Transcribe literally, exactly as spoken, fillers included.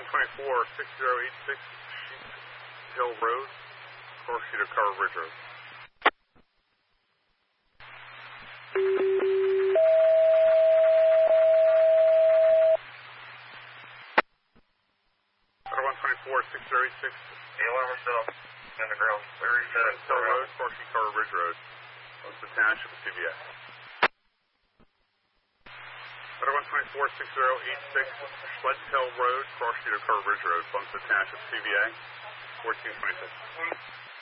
one twenty-four, six zero eight six Sheep Hill Road, Core Sheet of Carver Ridge Road. one twenty-four, six zero eight six Alarm myself. In the ground. Where is that? Hill Road, Core Sheet Carver Ridge Road, Bunsen Township, C V A. one twenty-four, six zero eight six Schletz Hill Road, Core Sheet of Carver Ridge Road, Bunsen Township, C V A, fourteen twenty-six.